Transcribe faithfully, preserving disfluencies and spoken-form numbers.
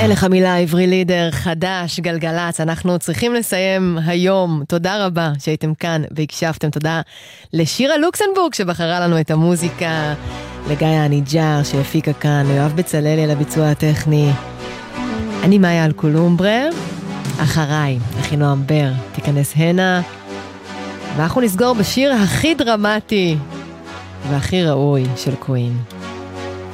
הלך המילה עברי לידר חדש, גלגלץ, אנחנו צריכים לסיים היום. תודה רבה שהייתם כאן והקשבתם. תודה לשירה לוקסנבורג שבחרה לנו את המוזיקה, לגיא הניג'ר שהפיקה כאן, ליואב בצללי על הביצוע הטכני. אני מאיה אלקולומברה, אחריי, אחינועם בר, תיכנס הנה, ואנחנו נסגור בשיר הכי דרמטי והכי ראוי של קווין.